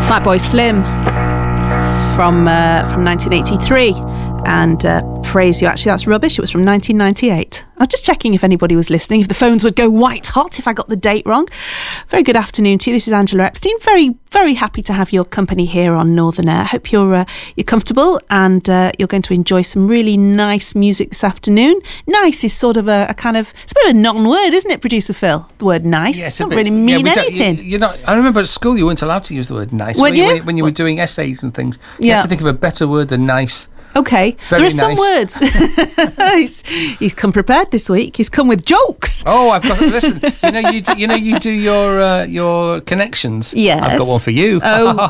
Fatboy Slim from 1983, and Praise You. Actually, that's rubbish. It was from 1998. I was just checking if anybody was listening, if the phones would go white hot if I got the date wrong. Very good afternoon to you. This is Angela Epstein. Very, very happy to have your company here on Northern Air. Hope you're comfortable and you're going to enjoy some really nice music this afternoon. Nice is sort of a kind of, it's a bit of a non-word, isn't it, Producer Phil? The word nice. Yeah, doesn't really mean anything. You're not. I remember at school you weren't allowed to use the word nice. When you were doing essays and things. You had to think of a better word than nice. Okay, Very there are some words. He's come prepared this week. He's come with jokes. Oh, I've got. Listen, you do your connections. Yes, I've got one for you.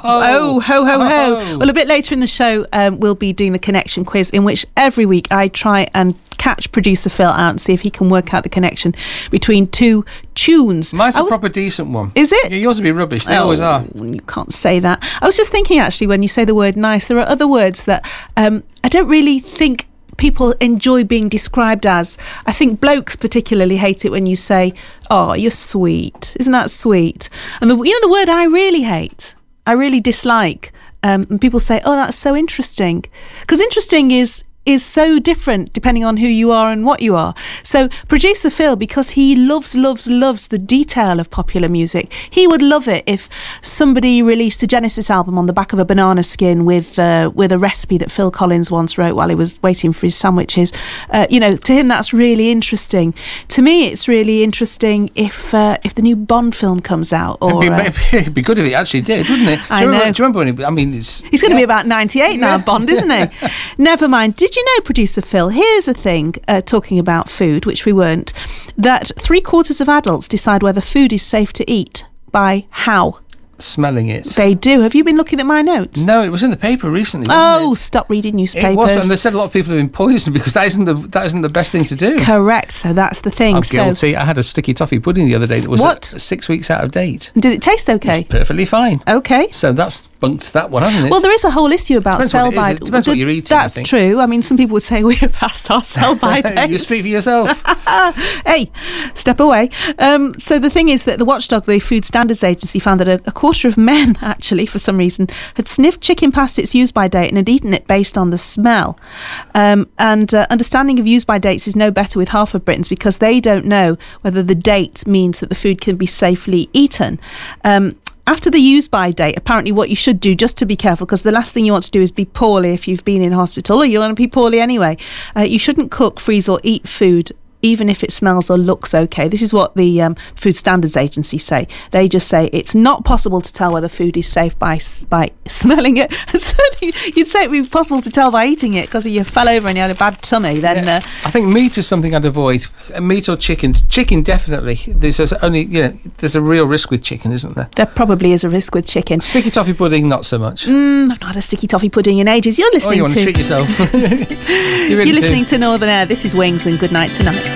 Ho. Well, a bit later in the show, we'll be doing the connection quiz, in which every week I try and catch Producer Phil out and see if he can work out the connection between two tunes. Mine's a proper decent one. Is it? Yeah, yours will be rubbish. They always are. You can't say that. I was just thinking, actually, when you say the word nice, there are other words that I don't really think people enjoy being described as. I think blokes particularly hate it when you say, "Oh, you're sweet." Isn't that sweet? And the word I really hate, I really dislike. And people say, "Oh, that's so interesting," because interesting is so different depending on who you are and what you are. So Producer Phil, because he loves the detail of popular music, he would love it if somebody released a Genesis album on the back of a banana skin with a recipe that Phil Collins once wrote while he was waiting for his sandwiches. To him that's really interesting. To me it's really interesting if the new Bond film comes out. Or it'd be good if it actually did, wouldn't it? I know. Do you remember when he's going to be about 98 now, Bond, isn't he? Never mind. Did you know, Producer Phil, here's a thing, talking about food, which we weren't, that 3/4 of adults decide whether food is safe to eat by how? Smelling it. They do. Have you been looking at my notes? No, it was in the paper recently, wasn't it? Stop reading newspapers. It was, and they said a lot of people have been poisoned because that isn't the best thing to do. Correct, so that's the thing. I'm guilty. I had a sticky toffee pudding the other day that was 6 weeks out of date. Did it taste okay? Perfectly fine. Okay. So that's bunked that one, hasn't it? Well, there is a whole issue about sell-by. It depends what you're eating. That's true. I mean, some people would say we're past our sell-by date. You speak for yourself. Hey, step away. So the thing is that the watchdog, the Food Standards Agency, found that a quarter of men, actually, for some reason, had sniffed chicken past its use-by date and had eaten it based on the smell. Understanding of use-by dates is no better with half of Britons because they don't know whether the date means that the food can be safely eaten. After the use-by date, apparently what you should do, just to be careful, because the last thing you want to do is be poorly if you've been in hospital, or you don't want to be poorly anyway. You shouldn't cook, freeze or eat food even if it smells or looks okay. This is what the Food Standards Agency say. They just say it's not possible to tell whether food is safe by smelling it. You'd say it would be possible to tell by eating it, because if you fell over and you had a bad tummy, then... I think meat is something I'd avoid. Meat or chicken. Chicken, definitely. There's a real risk with chicken, isn't there? There probably is a risk with chicken. Sticky toffee pudding, not so much. I've not had a sticky toffee pudding in ages. You're listening you want to treat yourself. You're listening to Northern Air. This is Wings, and good night tonight.